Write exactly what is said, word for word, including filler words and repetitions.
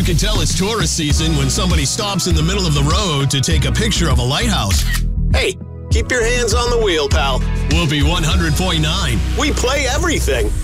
can tell it's tourist season when somebody stops in the middle of the road to take a picture of a lighthouse. Hey, keep your hands on the wheel, pal. Whoopee one hundred point nine. We play everything.